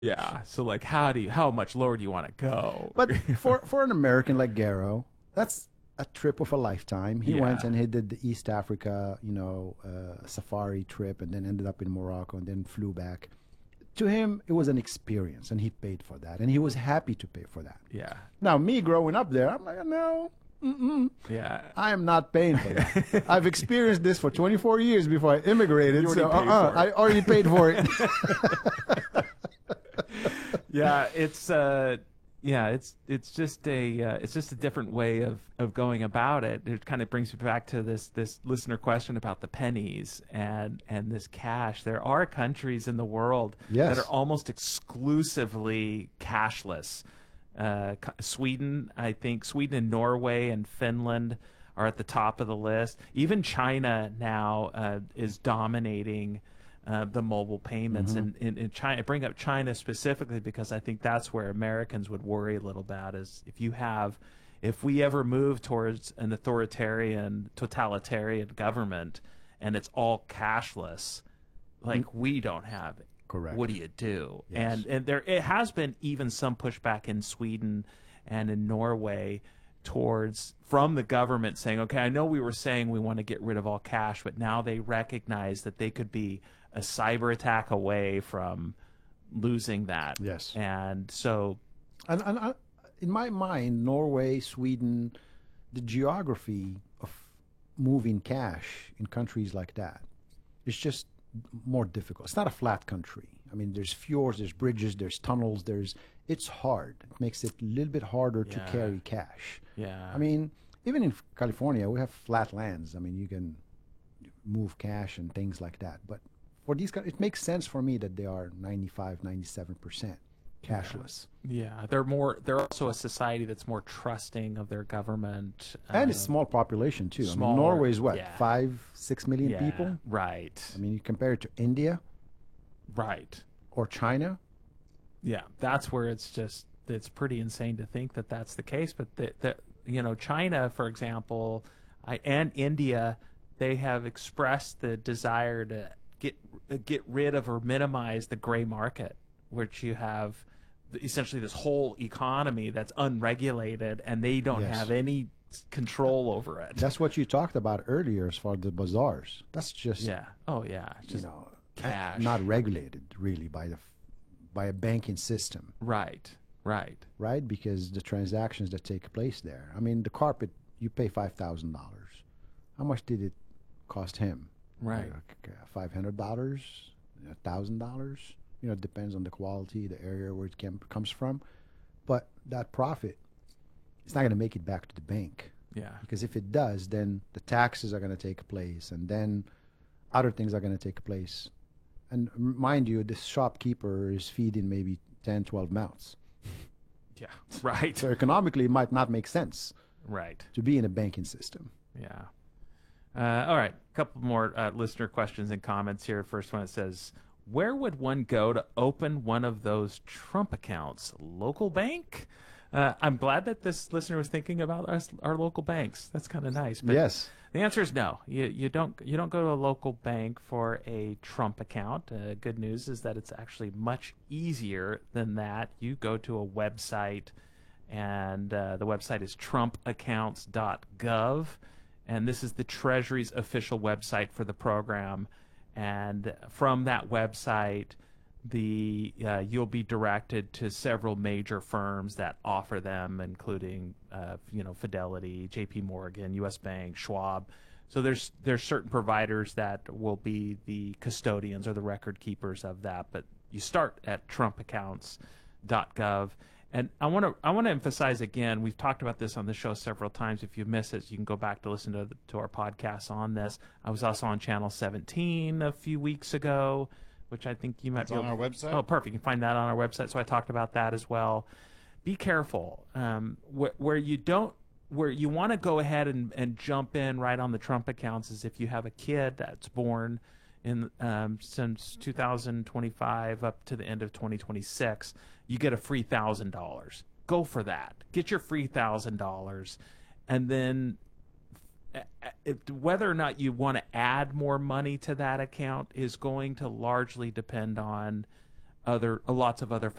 Yeah. So like, how much lower do you want to go? But for an American like Garrow, that's a trip of a lifetime. He went Yeah. and he did the East Africa, safari trip, and then ended up in Morocco, and then flew back. To him, it was an experience, and he paid for that, and he was happy to pay for that. Yeah. Now, me growing up there, I'm like, no, Yeah. I am not paying for that. I've experienced this for 24 years before I immigrated, You already so paid for it. I already paid for it. Yeah, it's just a different way of going about it. It kind of brings me back to this listener question about the pennies and this cash. There are countries in the world Yes. that are almost exclusively cashless. Sweden, I think Sweden and Norway and Finland are at the top of the list. Even China now is dominating the mobile payments. And in China, I bring up China specifically because I think that's where Americans would worry a little about is if we ever move towards an authoritarian, totalitarian government and it's all cashless, like we don't have it. Correct. What do you do? Yes. And there it has been even some pushback in Sweden and in Norway towards from the government saying, okay, I know we were saying we want to get rid of all cash, but now they recognize that they could be a cyber attack away from losing that. Yes. And so, And in my mind, Norway, Sweden, the geography of moving cash in countries like that is just more difficult. It's not a flat country. I mean, there's fjords, there's bridges, there's tunnels, it's hard. It makes it a little bit harder to Yeah. carry cash. yeah. I mean, even in California, we have flat lands. I mean, you can move cash and things like that. But for these, it makes sense for me that they are 95, 97% cashless. Yeah, they're also a society that's more trusting of their government. And it's small population too. I mean, smaller, Norway is what, yeah. 5, 6 million yeah, people? Right. I mean, you compare it to India Right. or China. Yeah, that's where it's pretty insane to think that that's the case. But China, for example, and India, they have expressed the desire to get rid of or minimize the gray market, which you have essentially this whole economy that's unregulated, and they don't Yes. have any control over it. That's what you talked about earlier as far as the bazaars. That's just, Yeah. Oh yeah. It's you just know, cash. not regulated really by a banking system, right. Right. right? Because the transactions that take place there. I mean, the carpet, you pay $5,000. How much did it cost him? Right. Like, $500, $1,000. It depends on the quality, the area where it comes from. But that profit, it's not going to make it back to the bank. Yeah. Because if it does, then the taxes are going to take place, and then other things are going to take place. And mind you, this shopkeeper is feeding maybe 10, 12 mouths. Yeah. Right. So economically, it might not make sense Right. to be in a banking system. Yeah. All right. A couple more listener questions and comments here. First one, it says, where would one go to open one of those Trump accounts? Local bank? I'm glad that this listener was thinking about our local banks. That's kind of nice. But Yes. the answer is no. You don't go to a local bank for a Trump account. Good news is that it's actually much easier than that. You go to a website, and the website is trumpaccounts.gov, and this is the Treasury's official website for the program. And from that website, you'll be directed to several major firms that offer them, including Fidelity, J.P. Morgan, U.S. Bank, Schwab. So there's certain providers that will be the custodians or the record keepers of that. But you start at trumpaccounts.gov. And I want to emphasize again, we've talked about this on the show several times. If you miss it, you can go back to listen to our podcast on this. I was also on Channel 17 a few weeks ago, which I think you might It's be on our website? Oh, perfect. You can find that on our website. So I talked about that as well. Be careful. Where you want to go ahead and jump in right on the Trump accounts is if you have a kid that's born in since 2025 up to the end of 2026, you get a free $1,000. Go for that. Get your free $1,000, and then whether or not you want to add more money to that account is going to largely depend on lots of other